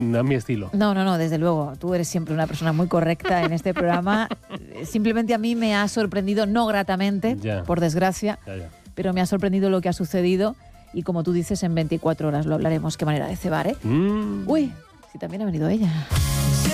No es mi estilo. No, desde luego. Tú eres siempre una persona muy correcta en este programa. Simplemente a mí me ha sorprendido, no gratamente, por desgracia, pero me ha sorprendido lo que ha sucedido. Y como tú dices, en 24 horas lo hablaremos. Qué manera de cebar, ¿eh? Uy, sí, también ha venido ella.